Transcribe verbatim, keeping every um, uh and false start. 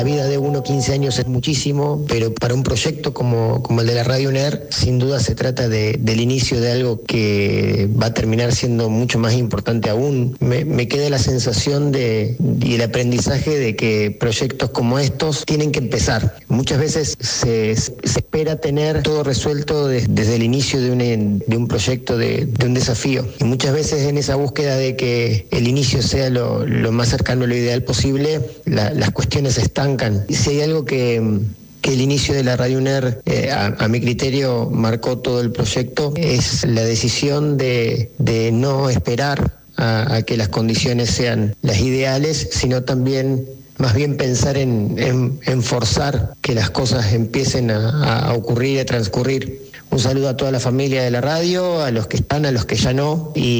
la vida de uno quince años es muchísimo, pero para un proyecto como, como el de la Radio UNER, sin duda se trata de, del inicio de algo que va a terminar siendo mucho más importante aún. Me, me queda la sensación de, y el aprendizaje de que proyectos como estos tienen que empezar. Muchas veces se, se espera tener todo resuelto de, desde el inicio de un, de un proyecto, de, de un desafío. Y muchas veces en esa búsqueda de que el inicio sea lo, lo más cercano a lo ideal posible, la, las cuestiones se estancan. Y si hay algo que... que el inicio de la Radio UNER, eh, a, a mi criterio, marcó todo el proyecto, es la decisión de, de no esperar a, a que las condiciones sean las ideales, sino también más bien pensar en, en, en forzar que las cosas empiecen a, a ocurrir, a transcurrir. Un saludo a toda la familia de la radio, a los que están, a los que ya no, y